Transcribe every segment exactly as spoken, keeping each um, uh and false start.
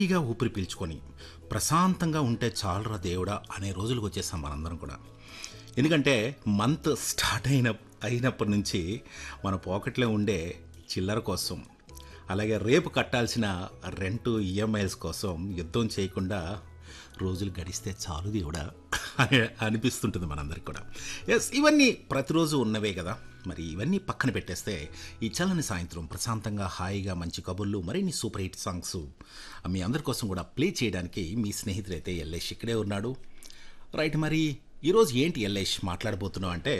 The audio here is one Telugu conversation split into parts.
గట్టిగా ఊపిరి పీల్చుకొని ప్రశాంతంగా ఉంటే చాలురా దేవుడా అనే రోజులకు వచ్చేసాం మనందరం కూడా. ఎందుకంటే మంత్ స్టార్ట్ అయిన అయినప్పటి నుంచి మన పాకెట్లో ఉండే చిల్లర కోసం, అలాగే రేపు కట్టాల్సిన రెంటు ఈఎంఐస్ కోసం యుద్ధం చేయకుండా రోజులు గడిస్తే చాలు దేవుడా అని అనిపిస్తుంటుంది మనందరికి కూడా. ఎస్, ఇవన్నీ ప్రతిరోజు ఉన్నవే కదా. మరి ఇవన్నీ పక్కన పెట్టేస్తే ఈ చల్లని సాయంత్రం ప్రశాంతంగా హాయిగా మంచి కబుర్లు మరిన్ని సూపర్ హిట్ సాంగ్స్ మీ అందరి కోసం కూడా ప్లే చేయడానికి మీ స్నేహితుడైతే ఎల్లేష్ ఇక్కడే ఉన్నాడు. రైట్, మరి ఈరోజు ఏంటి ఎల్లేష్ మాట్లాడబోతున్నావు అంటే,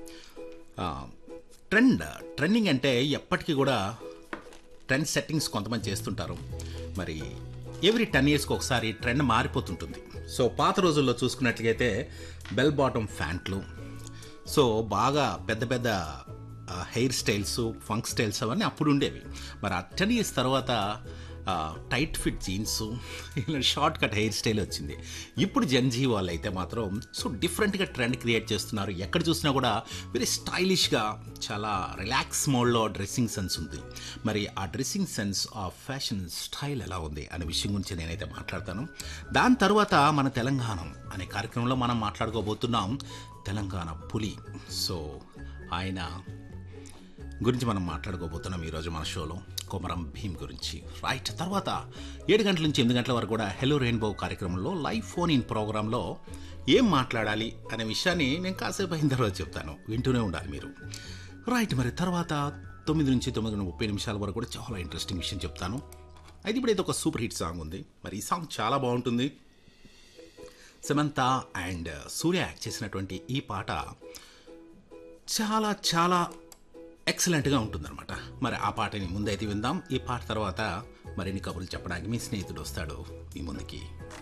ట్రెండ్ ట్రెండింగ్ అంటే ఎప్పటికీ కూడా ట్రెండ్ సెట్టింగ్స్ కొంతమంది చేస్తుంటారు. మరి ఎవ్రీ టెన్ ఇయర్స్కి ఒకసారి ట్రెండ్ మారిపోతుంటుంది. సో పాత రోజుల్లో చూసుకున్నట్లయితే బెల్ బాటమ్ ఫ్యాంట్లు, సో బాగా పెద్ద పెద్ద హెయిర్ స్టైల్స్, ఫంక్ స్టైల్స్ అవన్నీ అప్పుడు ఉండేవి. మరి ఆ టెన్ ఇయర్స్ తర్వాత టైట్ ఫిట్ జీన్స్, ఇలా షార్ట్ కట్ హెయిర్ స్టైల్ వచ్చింది. ఇప్పుడు జెన్జీ వాళ్ళు అయితే మాత్రం సో డిఫరెంట్గా ట్రెండ్ క్రియేట్ చేస్తున్నారు. ఎక్కడ చూసినా కూడా వెరీ స్టైలిష్గా, చాలా రిలాక్స్ మోడ్లో డ్రెస్సింగ్ సెన్స్ ఉంది. మరి ఆ డ్రెస్సింగ్ సెన్స్, ఆ ఫ్యాషన్ స్టైల్ ఎలా ఉంది అనే విషయం గురించి నేనైతే మాట్లాడతాను. దాని తర్వాత మన తెలంగాణ అనే కార్యక్రమంలో మనం మాట్లాడుకోబోతున్నాం తెలంగాణ పులి. సో ఆయన గురించి మనం మాట్లాడుకోబోతున్నాం ఈరోజు మన షోలో, కొమరం భీమ్ గురించి. రైట్, తర్వాత ఏడు గంటల నుంచి ఎనిమిది గంటల వరకు కూడా హెలో రెయిన్బో కార్యక్రమంలో లైవ్ ఫోన్ ఇన్ ప్రోగ్రాంలో ఏం మాట్లాడాలి అనే విషయాన్ని నేను కాసేపు అయిన తర్వాత చెప్తాను, వింటూనే ఉండాలి మీరు. రైట్, మరి తర్వాత తొమ్మిది నుంచి తొమ్మిది ముప్పై నిమిషాల వరకు కూడా చాలా ఇంట్రెస్టింగ్ విషయం చెప్తాను. అయితే ఇప్పుడైతే ఒక సూపర్ హిట్ సాంగ్ ఉంది. మరి ఈ సాంగ్ చాలా బాగుంటుంది. సమంత అండ్ సూర్య యాక్ట్ చేసినటువంటి ఈ పాట చాలా చాలా ఎక్సలెంట్గా ఉంటుందన్నమాట. మరి ఆ పాటని ముందైతే విందాం. ఈ పాట తర్వాత మరిన్ని కబుర్లు చెప్పడానికి మీ స్నేహితుడు వస్తాడు మీ ముందుకి.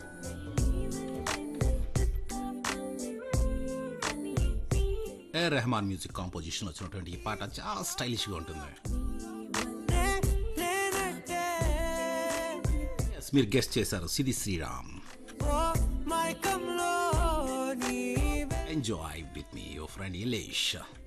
ఏ రెహమాన్ మ్యూజిక్ కాంపోజిషన్ వచ్చినటువంటి ఈ పాట చాలా స్టైలిష్గా ఉంటుంది. మీరు గెస్ట్ చేశారు, సిది Sriram. Enjoy with me your friend Yellesh.